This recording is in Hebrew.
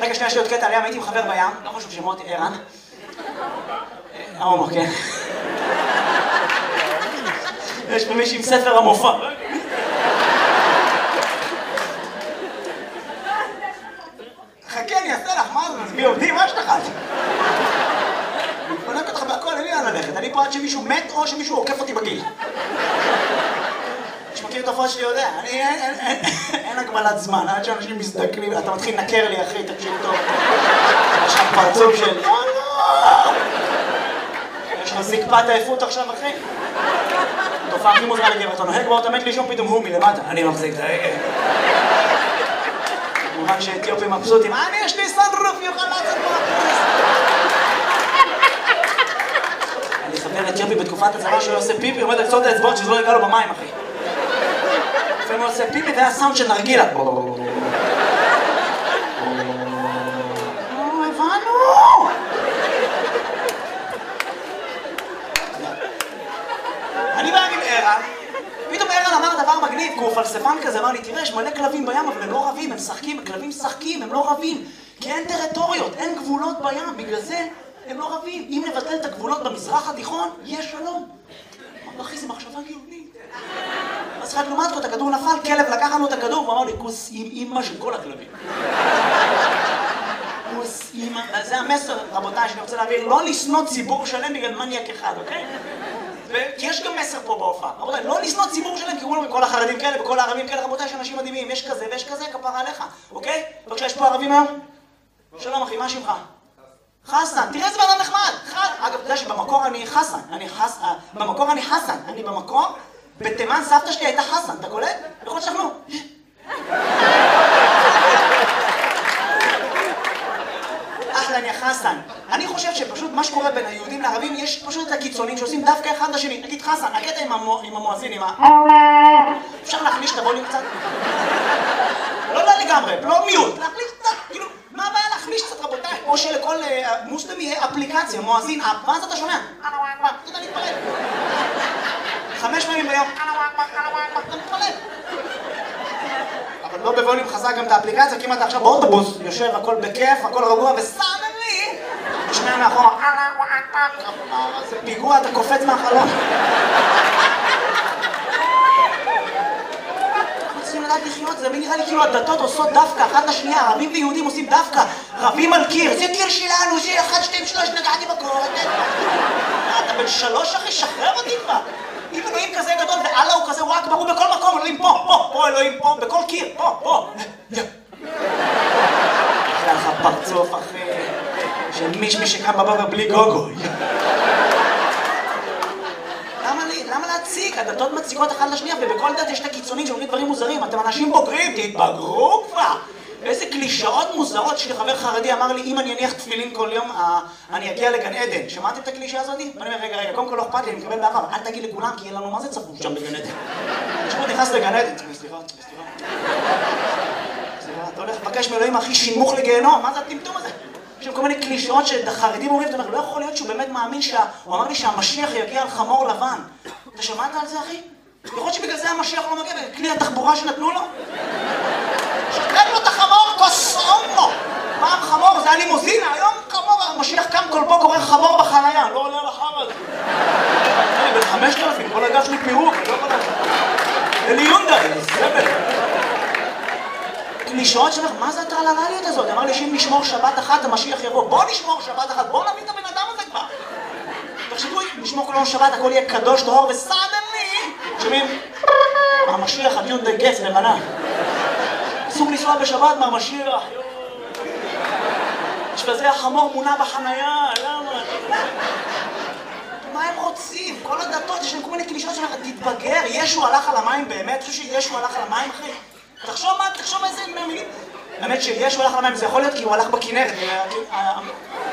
רגע, שנייה, יש לי עוד קטע עליהם, הייתי עם חבר בים, לא חשוב שמות, ערן. הומו, כן. יש פה מישהי עם ספר המופע. חכה, אני אעשה לך, מה זה? מזמי עובדים, מה יש לך? אני מתפנק אותך בהכל, אין לי לאן ללכת. אני פה עד שמישהו מת או שמישהו עוקף אותי בגיל. שמכיר את הפרט שלי יודע, אין הגבלת זמן, עד שאנשים מזדקנים, אתה מתחיל לנקר לי אחי, תקשיב טוב. יש לך פרצוף של... יש לך זקפת עייפות עכשיו אחי? תופעה הכי מוזרה לגבר, אתה נוהג בו, אתה מת לישון פתאום הוא מלמטה. אני מחזיק את ההגה. כמובן שאתיופים מבסוטים, אני יש לי סנרוף, יוכל לעשות פה הפרס. אני חבר אתיופי בתקופת הצבא שהוא עושה פיפי, עומד על קצות האצבעות שזה לא יגע לו במים אחי. לפעמים הוא עושה פיפי והיה סאונד של נרגילה. הבנו! אני בא עם ערן, פתאום ערן אמר דבר מגניב, כי הוא פלספן כזה, אמר לי, תראה, יש מלא כלבים בים, אבל הם לא רבים, הם משחקים, כלבים משחקים, הם לא רבים, כי אין טריטוריות, אין גבולות בים, בגלל זה הם לא רבים. אם נבטל את הגבולות במזרח התיכון, יש שלום. אמר, אחי, זה מחשבה גאונית. אז רק לעומת זאת, הכדור נפל, כלב לקח לנו את הכדור, והוא אמר לי, כוס עם אמא של כל הכלבים. כוס אמא, זה המסר, רבותיי, שאני רוצה להעביר, לא לשנוא ציבור שלם בגלל מניאק אחד, אוקיי? כי יש גם מסר פה בהופעה, רבותיי, לא לשנוא ציבור שלם, כי כל החרדים כאלה וכל הערבים כאלה, רבותיי, יש אנשים מדהימים, יש כזה ויש כזה, כפרה עליך, אוקיי? בבקשה, יש פה ערבים היום? שלום אחי, מה שמך? חסן, תראה איזה בן אדם נחמד! אגב, אתה יודע שבמקור אני חסן, במקור אני חסן, אני במקור, בתימן סבתא שלי הייתה חסן, אתה קולט? יכול שתכנו. אחלה, יא חסן. אני חושב שפשוט מה שקורה בין היהודים לערבים, יש פשוט את הקיצונים שעושים דווקא אחד לשני. נגיד חסן, הקטע עם המואזין, עם ה... אפשר להחליש את הווליום קצת? לא לגמרי, לא מיוט, להחליש קצת, כאילו, מה הבעיה להחליש קצת רבותיי? או שלכל מוסלמי יהיה אפליקציה, מואזין, מה זה אתה שומע? אתה יודע להתפלל. 5 פעמים ביום. אתה מתפלל. אבל לא בווליום חזק גם את האפליקציה, כי אם אתה עכשיו באוטובוס, יושב, הכל בכיף, הכל רגוע, וסאנלי, תשמע מאחורה, זה פיגוע, אתה קופץ מהחלון. אנחנו צריכים לדעת לחיות, זה נראה לי כאילו הדתות עושות דווקא, אחת לשנייה, ערבים ויהודים עושים דווקא, רבים על קיר, זה קיר שלנו, זה 1, 2, 3, נגעתי בקור, אתה בן 3 אחי, שחרר אותי כבר. אם אלוהים כזה גדול ואללה הוא כזה, הוא רק ברור בכל מקום, אלוהים פה אלוהים פה, בכל קיר, פה. אחרי לך פרצוף אחי, של מישמי שקם בבוקר בלי גוגו. למה להציג? הדתות מציקות אחת לשנייה, ובכל דת יש את הקיצונים שאומרים דברים מוזרים. אתם אנשים בוגרים, תתבגרו כבר! איזה קלישאות מוזרות. שלי חבר חרדי אמר לי, אם אני אניח תפילין כל יום, אני אגיע לגן עדן. שמעתם את הקלישה הזאת? ואני אומר, רגע, קודם כל לא אכפת לי, אני מקבל בעבר. אל תגיד לכולם, כי אין לנו מה זה צפוף שם בגן עדן. תשמעו, נכנס לגן עדן. סליחה. אתה הולך לבקש מאלוהים הכי שימוך לגיהנום, מה זה הטמטום הזה? יש שם כל מיני קלישאות שהחרדים אומרים, אתה אומר, לא יכול להיות שהוא באמת מאמין הוא אמר לי שהמשיח יגיע על חמור לבן. אתה שמעת על זה, אחי? יכול להיות שבגלל זה המשיח לא מגיע, בכלי התחבורה שנתנו לו? שתראה לו את החמור, כוס אומו! פעם חמור, זה היה לימוזינה, היום חמור, המשיח קם כל פה קורא חמור בחנייה, לא עולה על החם הזה. אני בן 5,000, כל הגב שלי פירוק, אני לא יכול לדעת. אלי יונדאי, זבל. קלישאות שלך, מה זה הטרללליות הזאת? אמר לי שאם נשמור שבת אחת, המשיח יבוא. בוא נשמור שבת אחת, בוא נביא את הבן אדם הזה כבר. תחשבו, נשמור כל יום שבת, הכל יהיה קדוש, טהור וסדני. שומעים? המשיח, הדיונדאי גץ, לבנה. אסור לנסוע בשבת מהמשיח. יש בזה החמור מונע בחנייה, למה? מה הם רוצים? כל הדתות, יש להם כל מיני קלישאות שלך, תתבגר, ישו הלך על המים באמת? חושב שישו הלך על המים, אחי? תחשוב איזה מילים. האמת שישו הלך על המים, זה יכול להיות כי הוא הלך בכנרת.